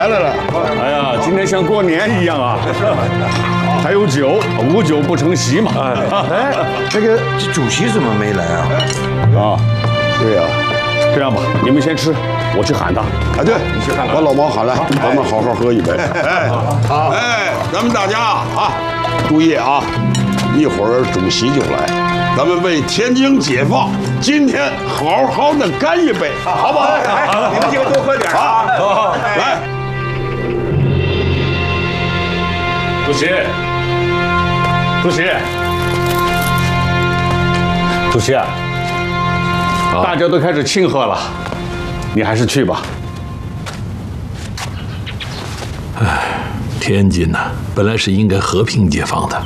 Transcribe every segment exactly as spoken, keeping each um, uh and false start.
来来来，哎呀，今天像过年一样啊，还有酒，无酒不成席嘛。 哎，那个主席怎么没来啊？ 啊，对呀，这样吧，你们先吃，我去喊他。 啊，对，你去喊把老毛喊来，咱们好好喝一杯。哎，好，哎，咱们大家啊，注意啊，一会儿主席就来，咱们为天津解放，今天好好的干一杯，好不好？ 好，你们几个多喝点啊！ 好，来。 主席，主席，主席啊，大家都开始庆贺了，你还是去吧。 唉，天津呐、啊，本来是应该和平解放的。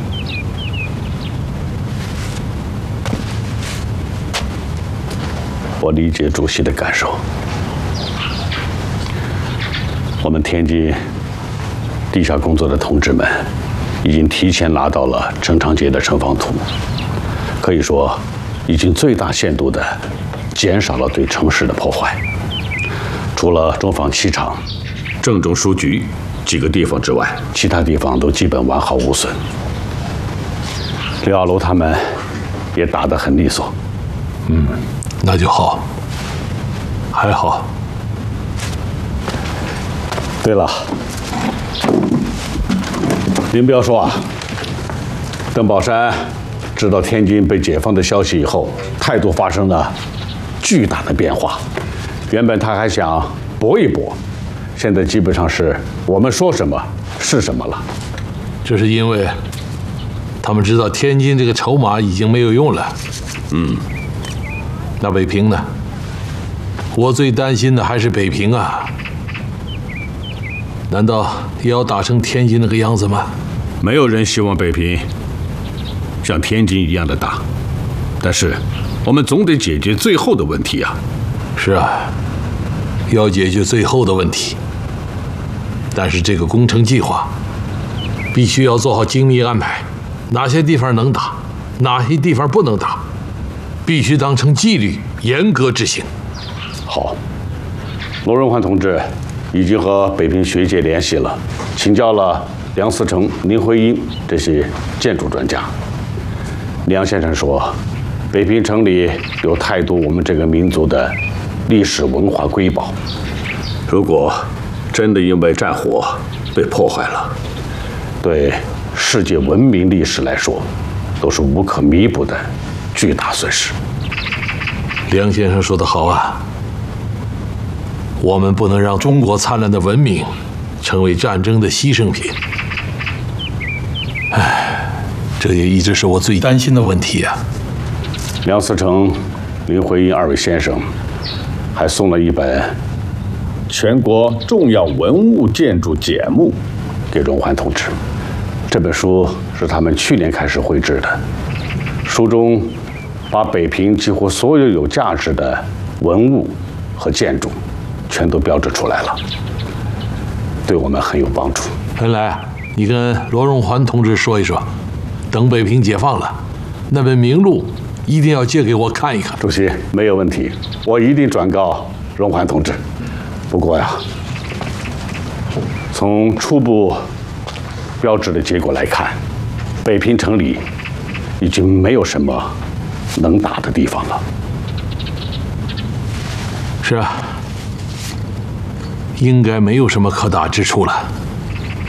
我理解主席的感受。我们天津。 地下工作的同志们已经提前拿到了陈长捷的城防图，可以说已经最大限度地减少了对城市的破坏。除了中纺漆厂、郑州书局几个地方之外，其他地方都基本完好无损。刘亚楼他们也打得很利索。 嗯，那就好，还好。 对了。 您不要说啊，邓宝山知道天津被解放的消息以后，态度发生了巨大的变化。原本他还想搏一搏，现在基本上是我们说什么是什么了。 这是因为他们知道天津这个筹码已经没有用了。嗯，那北平呢？我最担心的还是北平啊。难道也要打成天津那个样子吗？ 没有人希望北平像天津一样的大，但是我们总得解决最后的问题啊！ 是啊，要解决最后的问题。但是这个工程计划必须要做好精密安排，哪些地方能打，哪些地方不能打，必须当成纪律，严格执行。 好，罗荣桓同志已经和北平学界联系了，请教了。 梁思成、林徽因这些建筑专家，梁先生说，北平城里有太多我们这个民族的历史文化瑰宝，如果真的因为战火被破坏了，对世界文明历史来说，都是无可弥补的巨大损失。 梁先生说得好啊，我们不能让中国灿烂的文明成为战争的牺牲品。 唉，这也一直是我最担心的问题啊。 梁思成、林徽因二位先生还送了一本《全国重要文物建筑简目》给荣桓同志。这本书是他们去年开始绘制的，书中把北平几乎所有有价值的文物和建筑全都标志出来了，对我们很有帮助。 恩来。 你跟罗荣桓同志说一说，等北平解放了，那本名录一定要借给我看一看。 主席，没有问题，我一定转告荣桓同志。不过呀，从初步标志的结果来看，北平城里已经没有什么能打的地方了。 是啊，应该没有什么可打之处了。